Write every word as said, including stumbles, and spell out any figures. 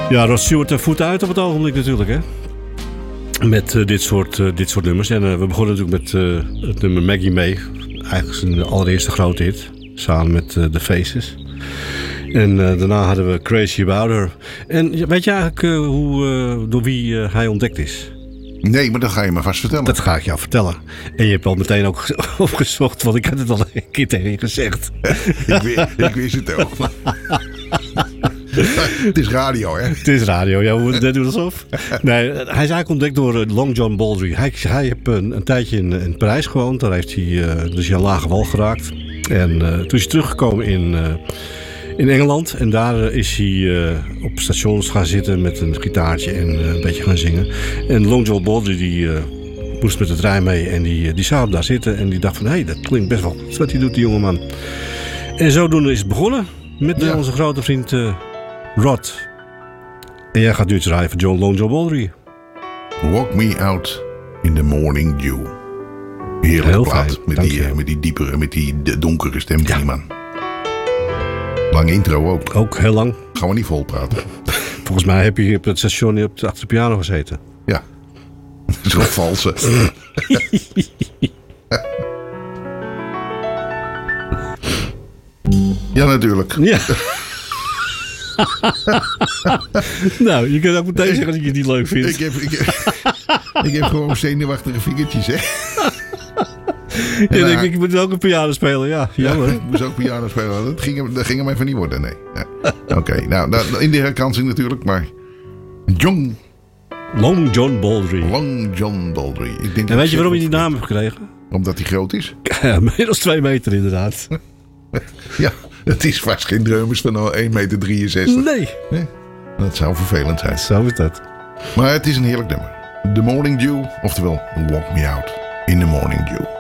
Ja, Rod Stewart voet uit op het ogenblik natuurlijk, hè. Met uh, dit, soort, uh, dit soort nummers. En uh, we begonnen natuurlijk met uh, het nummer Maggie May. Eigenlijk zijn allereerste grote hit. Samen met uh, The Faces. En uh, daarna hadden we Crazy About Her. En weet je eigenlijk uh, hoe, uh, door wie uh, hij ontdekt is? Nee, maar dat ga je me vast vertellen. Dat ga ik jou vertellen. En je hebt al meteen ook opgezocht, want ik had het al een keer tegen je gezegd. ik, wist, ik wist het ook. Het is radio, hè? Het is radio, ja, hoe dat doet alsof. Nee, hij is eigenlijk ontdekt door Long John Baldry. Hij, hij heeft een, een tijdje in, in Parijs gewoond. Daar heeft hij uh, dus een lage wal geraakt. En uh, toen is hij teruggekomen in, uh, in Engeland. En daar uh, is hij uh, op stations gaan zitten met een gitaartje en uh, een beetje gaan zingen. En Long John Baldry die uh, moest met de trein mee. En die, die zou daar zitten en die dacht van... hé, hey, dat klinkt best wel goed wat hij doet, die jongeman. En zodoende is het begonnen met ja. onze grote vriend... Uh, Rod. En jij gaat nu draaien voor John Long John Baldry. Walk Me Out in the Morning Dew. Heerlijke plaat. Met die, uh, met die diepere, met die donkere stem van ja. die man. Lange intro ook. Ook heel lang. Gaan we niet vol praten. Volgens mij heb je op het station op de, achter de piano gezeten. Ja. Dat is wel valse. Ja, natuurlijk. Ja. Nou, je kunt ook meteen zeggen dat je het niet leuk vindt. Ik heb, ik heb, ik heb gewoon zenuwachtige vingertjes, hè. Ja, denk ik, ik moet ook een piano spelen, ja. Jammer. Ja, ik moest ook piano spelen. Dat ging, dat ging hem even niet worden, nee. Ja. Oké, okay, nou, in de herkansing natuurlijk, maar... John... Long John Baldry. Long John Baldry. Ik denk en weet je waarom je die naam hebt gekregen? Omdat hij groot is? Ja, meer dan twee meter inderdaad. Ja. Het is vast geen drummers van één komma drieënzestig meter. Nee. nee. Dat zou vervelend zijn. Zo is dat. Maar het is een heerlijk nummer. The Morning Dew, oftewel Walk Me Out in the Morning Dew.